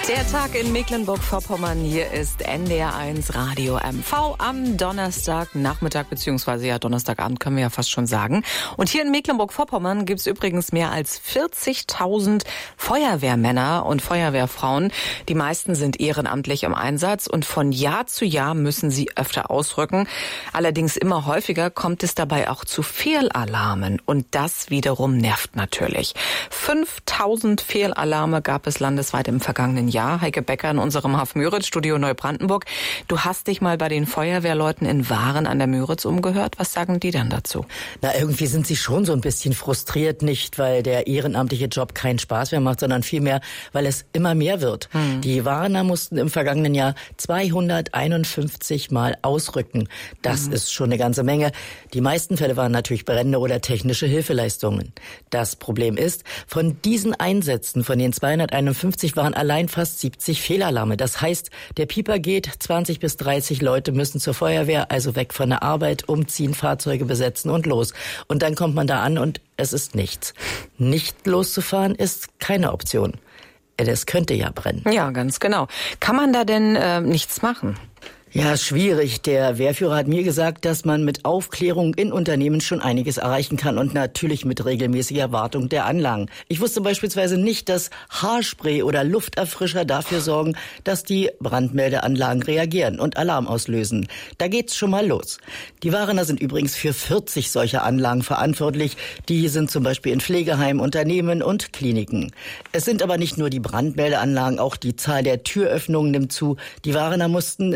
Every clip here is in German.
Der Tag in Mecklenburg-Vorpommern. Hier ist NDR1 Radio MV am Donnerstagnachmittag bzw. Donnerstagabend können wir ja fast schon sagen. Und hier in Mecklenburg-Vorpommern gibt es übrigens mehr als 40.000 Feuerwehrmänner und Feuerwehrfrauen. Die meisten sind ehrenamtlich im Einsatz und von Jahr zu Jahr müssen sie öfter ausrücken. Allerdings immer häufiger kommt es dabei auch zu Fehlalarmen und das wiederum nervt natürlich. 5.000 Fehlalarme gab es landesweit im vergangenen Jahr. Heike Becker in unserem Haff-Müritz-Studio Neubrandenburg. Du hast dich mal bei den Feuerwehrleuten in Waren an der Müritz umgehört. Was sagen die denn dazu? Na, irgendwie sind sie schon so ein bisschen frustriert, nicht weil der ehrenamtliche Job keinen Spaß mehr macht, sondern vielmehr, weil es immer mehr wird. Die Warener mussten im vergangenen Jahr 251 Mal ausrücken. Das ist schon eine ganze Menge. Die meisten Fälle waren natürlich Brände oder technische Hilfeleistungen. Das Problem ist, von diesen Einsätzen, von den 251 waren allein fast 70 Fehlalarme. Das heißt, der Pieper geht, 20 bis 30 Leute müssen zur Feuerwehr, also weg von der Arbeit, umziehen, Fahrzeuge besetzen und los. Und dann kommt man da an und es ist nichts. Nicht loszufahren ist keine Option. Das könnte ja brennen. Ja, ganz genau. Kann man da denn nichts machen? Ja, schwierig. Der Wehrführer hat mir gesagt, dass man mit Aufklärung in Unternehmen schon einiges erreichen kann und natürlich mit regelmäßiger Wartung der Anlagen. Ich wusste beispielsweise nicht, dass Haarspray oder Lufterfrischer dafür sorgen, dass die Brandmeldeanlagen reagieren und Alarm auslösen. Da geht's schon mal los. Die Warener sind übrigens für 40 solcher Anlagen verantwortlich. Die sind zum Beispiel in Pflegeheimen, Unternehmen und Kliniken. Es sind aber nicht nur die Brandmeldeanlagen, auch die Zahl der Türöffnungen nimmt zu. Die Warener mussten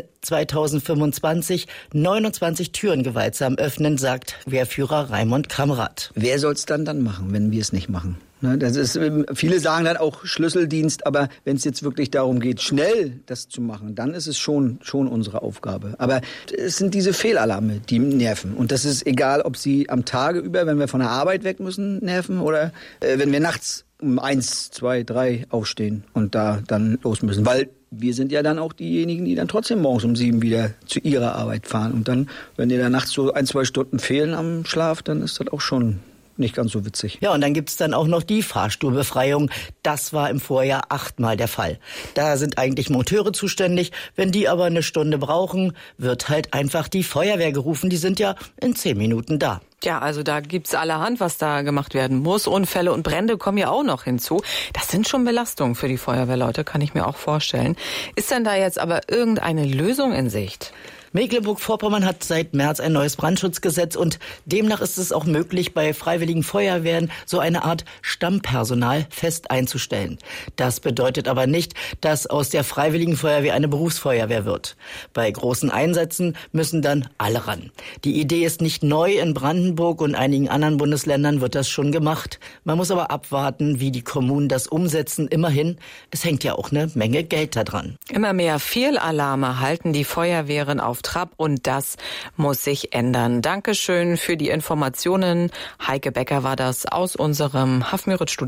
2025 29 Türen gewaltsam öffnen, sagt Wehrführer Raimund Kamrat. Wer soll es dann machen, wenn wir es nicht machen? Das ist, viele sagen dann auch Schlüsseldienst, aber wenn es jetzt wirklich darum geht, schnell das zu machen, dann ist es schon unsere Aufgabe. Aber es sind diese Fehlalarme, die nerven. Und das ist egal, ob sie am Tage über, wenn wir von der Arbeit weg müssen, nerven oder wenn wir nachts um 1, 2, 3 aufstehen und da dann los müssen. Weil wir sind ja dann auch diejenigen, die dann trotzdem morgens um 7 wieder zu ihrer Arbeit fahren. Und dann, wenn dir da nachts so 1, 2 Stunden fehlen am Schlaf, dann ist das auch schon nicht ganz so witzig. Ja, und dann gibt's dann auch noch die Fahrstuhlbefreiung. Das war im Vorjahr 8-mal der Fall. Da sind eigentlich Monteure zuständig. Wenn die aber eine Stunde brauchen, wird halt einfach die Feuerwehr gerufen. Die sind ja in 10 Minuten da. Ja, also da gibt's allerhand, was da gemacht werden muss. Unfälle und Brände kommen ja auch noch hinzu. Das sind schon Belastungen für die Feuerwehrleute, kann ich mir auch vorstellen. Ist denn da jetzt aber irgendeine Lösung in Sicht? Mecklenburg-Vorpommern hat seit März ein neues Brandschutzgesetz und demnach ist es auch möglich, bei freiwilligen Feuerwehren so eine Art Stammpersonal fest einzustellen. Das bedeutet aber nicht, dass aus der freiwilligen Feuerwehr eine Berufsfeuerwehr wird. Bei großen Einsätzen müssen dann alle ran. Die Idee ist nicht neu. In Brandenburg und einigen anderen Bundesländern wird das schon gemacht. Man muss aber abwarten, wie die Kommunen das umsetzen. Immerhin, es hängt ja auch eine Menge Geld da dran. Immer mehr Fehlalarme halten die Feuerwehren auf Trab und das muss sich ändern. Dankeschön für die Informationen. Heike Becker war das aus unserem Haff-Müritz-Studio.